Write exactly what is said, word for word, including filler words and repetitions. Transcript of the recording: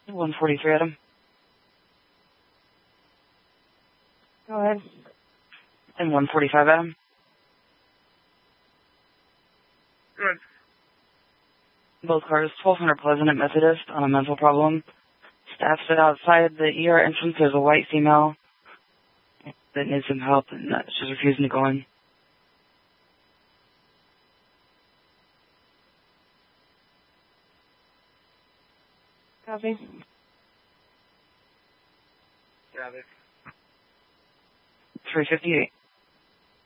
one forty-three, Adam. Go ahead. And one forty-five, Adam. Good. Both cars, twelve hundred Pleasant at Methodist on a mental problem. Staff said outside the E R entrance there's a white female that needs some help, and uh, she's refusing to go in. Copy. Got it. three fifty-eight.